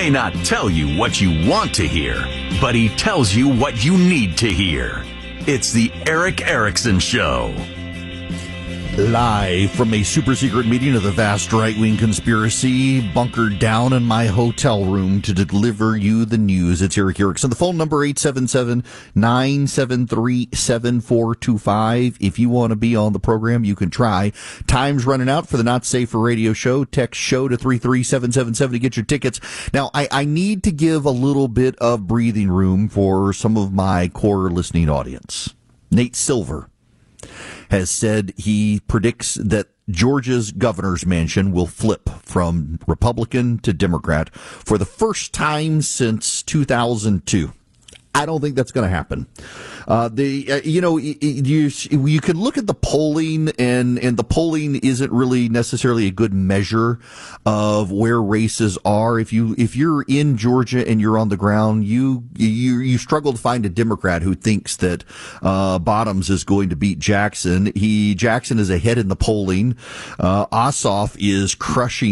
may not tell you what you want to hear, but he tells you what you need to hear. It's the Erick Erickson Show. Live from a super secret meeting of the vast right-wing conspiracy, bunkered down in my hotel room to deliver you the news. It's Erick Erickson. The phone number, 877-973-7425. If you want to be on the program, you can try. Time's running out for the Not Safe for Radio show. Text show to 33777 to get your tickets. Now, I need to give a little bit of breathing room for some of my core listening audience. Nate Silver has said he predicts that Georgia's governor's mansion will flip from Republican to Democrat for the first time since 2002. I don't think that's going to happen. You can look at the polling, and the polling isn't really necessarily a good measure of where races are. If you're in Georgia and you're on the ground, you struggle to find a Democrat who thinks that Bottoms is going to beat Jackson. Jackson is ahead in the polling. Ossoff is crushing